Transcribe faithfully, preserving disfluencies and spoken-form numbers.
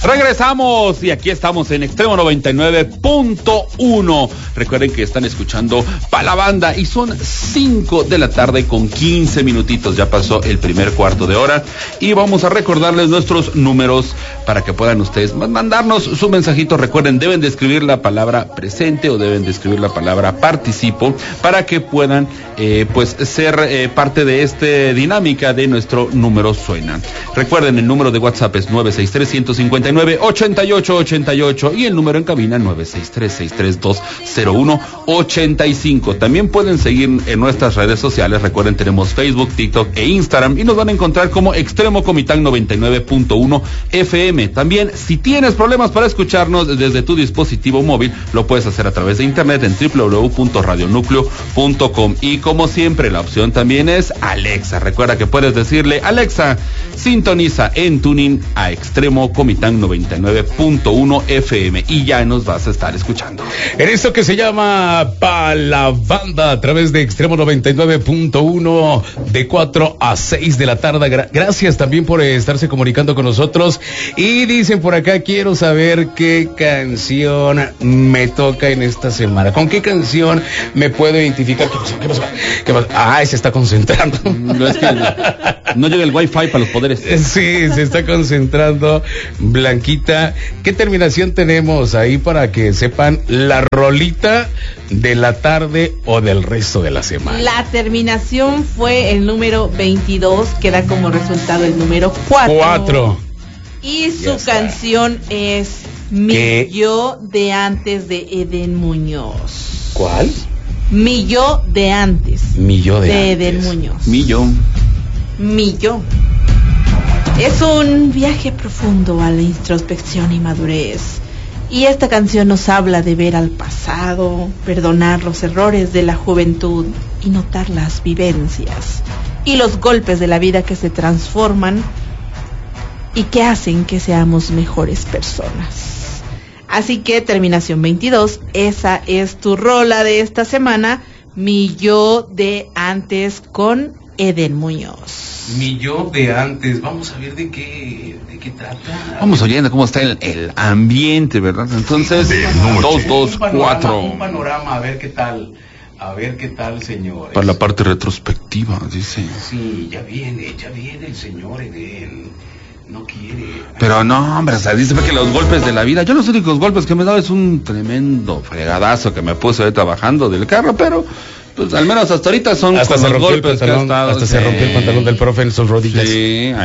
Regresamos y aquí estamos en Extremo noventa y nueve punto uno. Recuerden que están escuchando Pa' la Banda y son cinco de la tarde con quince minutitos. Ya pasó el primer cuarto de hora y vamos a recordarles nuestros números para que puedan ustedes mandarnos su mensajito. Recuerden, deben de escribir la palabra presente o deben de escribir la palabra participo para que puedan eh, pues ser eh, parte de esta dinámica de nuestro número suena. Recuerden, el número de WhatsApp es nueve seis tres, uno cinco nueve, ocho ocho ocho ocho y el número en cabina nueve seis tres, seis tres dos, cero uno ocho cinco. También pueden seguir en nuestras redes sociales. Recuerden, tenemos Facebook, TikTok e Instagram y nos van a encontrar como Extremo Comitán noventa y nueve punto uno F M. También, si tienes problemas para escucharnos desde tu dispositivo móvil, lo puedes hacer a través de internet en doble u doble u doble u punto radio núcleo punto com. Y como siempre, la opción también es Alexa. Recuerda que puedes decirle: Alexa, sintoniza en tuning a Extremo Comitán noventa y nueve punto uno F M y ya nos vas a estar escuchando. En esto que se llama Pa' la Banda a través de Extremo noventa y nueve punto uno de cuatro a seis de la tarde. Gra- gracias también por eh, estarse comunicando con nosotros. Y dicen por acá, quiero saber qué canción me toca en esta semana. ¿Con qué canción me puedo identificar? ¿Qué pasó? ¿Qué pasó? ¿Qué pasó? Ah, se está concentrando. No, es que no llega el wifi para los poderes. Sí, se está concentrando Blanquita. ¿Qué terminación tenemos ahí para que sepan la rolita de la tarde o del resto de la semana? La terminación fue el número veintidós, que da como resultado el número cuatro. Cuatro. Y su canción es Mi ¿Qué? Yo de Antes de Eden Muñoz. ¿Cuál? Mi Yo de Antes. Mi Yo de, de antes. Eden Muñoz. Millón. Mi Yo. Es un viaje profundo a la introspección y madurez. Y esta canción nos habla de ver al pasado, perdonar los errores de la juventud y notar las vivencias y los golpes de la vida que se transforman y que hacen que seamos mejores personas. Así que terminación veintidós, esa es tu rola de esta semana, Mi Yo de Antes con Eden Muñoz. Mi Yo de Antes. Vamos a ver de qué, de qué trata. Vamos oyendo cómo está el, el ambiente, ¿verdad? Entonces, dos, dos, cuatro. Un panorama, a ver qué tal. A ver qué tal, señores. Para la parte retrospectiva, dice. Sí, ya viene, ya viene el señor Eden. No quiere. Pero no, hombre, o sea, dice que los golpes de la vida, yo los únicos golpes que me he dado es un tremendo fregadazo que me puse ahorita bajando del carro, pero pues al menos hasta ahorita son hasta con se los rompió golpes el pantalón, que ha estado. hasta Sí. se rompió el pantalón del profe en sus rodillas. Sí,